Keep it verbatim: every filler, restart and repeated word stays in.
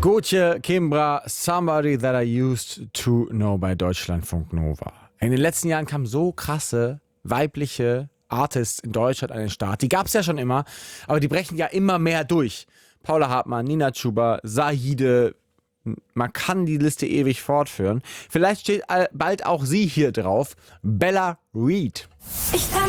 Gotye Kimbra, Somebody That I Used to Know bei Deutschlandfunk Nova. In den letzten Jahren kamen so krasse weibliche Artists in Deutschland an den Start. Die gab es ja schon immer, aber die brechen ja immer mehr durch. Paula Hartmann, Nina Chuba, Zahide, man kann die Liste ewig fortführen. Vielleicht steht bald auch sie hier drauf, Bella Reed. Ich